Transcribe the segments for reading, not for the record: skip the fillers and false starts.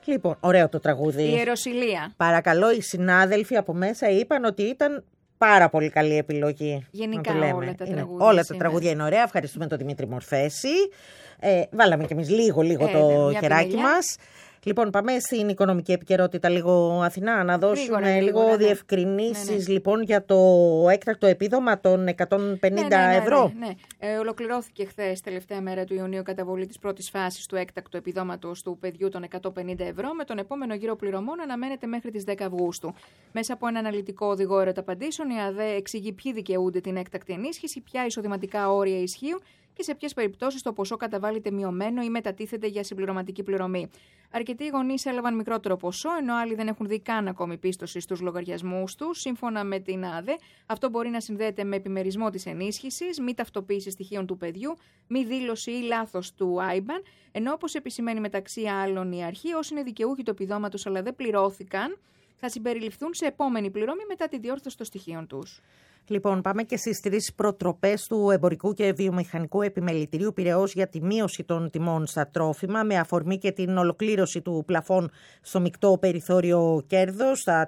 Λοιπόν, ωραίο το τραγούδι. Η Ιεροσυλία. Παρακαλώ, οι συνάδελφοι από μέσα είπαν ότι ήταν πάρα πολύ καλή επιλογή. Γενικά όλα τα τραγούδια. Όλα τα τραγούδια είναι ωραία. Ευχαριστούμε τον Δημήτρη Μορφέση. Βάλαμε κι εμείς λίγο το χεράκι μας. Λοιπόν, πάμε στην οικονομική επικαιρότητα λίγο, Αθηνά, να δώσουμε λίγο διευκρινήσεις λοιπόν για το έκτακτο επίδομα των 150 ευρώ. Ναι. Ολοκληρώθηκε χθες, τελευταία μέρα του Ιουνίου, καταβολή της πρώτης φάσης του έκτακτου επιδόματος του παιδιού των 150 ευρώ, με τον επόμενο γύρο πληρωμών αναμένεται μέχρι τις 10 Αυγούστου. Μέσα από ένα αναλυτικό οδηγό ερωταπαντήσεων, η ΑΔΕ εξηγεί ποιοι δικαιούνται την έκτακτη ενίσχυση, ποια εισοδηματικά όρια ισχύουν και σε ποιες περιπτώσεις το ποσό καταβάλλεται μειωμένο ή μετατίθεται για συμπληρωματική πληρωμή. Αρκετοί γονείς έλαβαν μικρότερο ποσό, ενώ άλλοι δεν έχουν δει καν ακόμη πίστοση στους λογαριασμούς τους. Σύμφωνα με την ΑΔΕ, αυτό μπορεί να συνδέεται με επιμερισμό της ενίσχυσης, μη ταυτοποίηση στοιχείων του παιδιού, μη δήλωση ή λάθος του IBAN, ενώ όπως επισημαίνει μεταξύ άλλων η αρχή, όσοι είναι δικαιούχοι του επιδόματος αλλά δεν πληρώθηκαν, θα συμπεριληφθούν σε επόμενη πληρωμή μετά τη διόρθωση των στοιχείων τους. Λοιπόν, πάμε και στις 3 προτροπές του Εμπορικού και Βιομηχανικού Επιμελητηρίου Πειραιώς για τη μείωση των τιμών στα τρόφιμα, με αφορμή και την ολοκλήρωση του πλαφών στο μεικτό περιθώριο κέρδος στα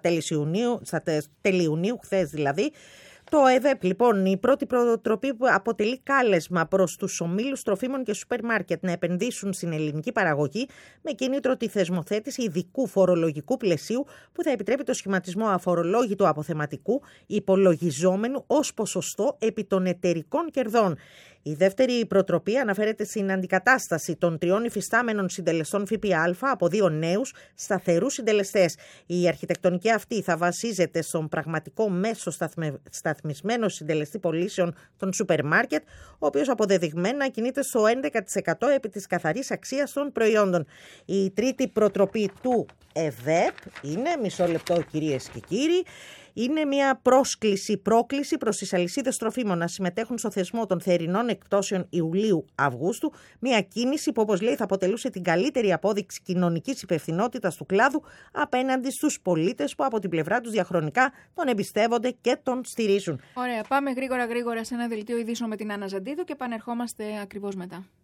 τέλη Ιουνίου, χθες δηλαδή. Το ΕΔΕΠ, λοιπόν, η πρώτη προτροπή που αποτελεί κάλεσμα προς τους ομίλους τροφίμων και σούπερ μάρκετ να επενδύσουν στην ελληνική παραγωγή με κίνητρο τη θεσμοθέτηση ειδικού φορολογικού πλαισίου που θα επιτρέπει το σχηματισμό αφορολόγητου αποθεματικού υπολογιζόμενου ως ποσοστό επί των εταιρικών κερδών. Η δεύτερη προτροπή αναφέρεται στην αντικατάσταση των 3 υφιστάμενων συντελεστών ΦΠΑ από 2 νέους σταθερούς συντελεστές. Η αρχιτεκτονική αυτή θα βασίζεται στον πραγματικό μέσο σταθμισμένο συντελεστή πωλήσεων των σούπερ μάρκετ, ο οποίος αποδεδειγμένα κινείται στο 11% επί της καθαρής αξίας των προϊόντων. Η τρίτη προτροπή του ΕΔΕΠ είναι, μισό λεπτό κυρίες και κύριοι, είναι μια πρόκληση προς τις αλυσίδες τροφίμων να συμμετέχουν στο θεσμό των θερινών εκπτώσεων Ιουλίου-Αυγούστου. Μια κίνηση που, όπως λέει, θα αποτελούσε την καλύτερη απόδειξη κοινωνικής υπευθυνότητας του κλάδου απέναντι στους πολίτες που από την πλευρά τους διαχρονικά τον εμπιστεύονται και τον στηρίζουν. Ωραία, πάμε γρήγορα σε ένα δελτίο ειδήσεων με την Άννα Ζαντίδου και επανερχόμαστε ακριβώς μετά.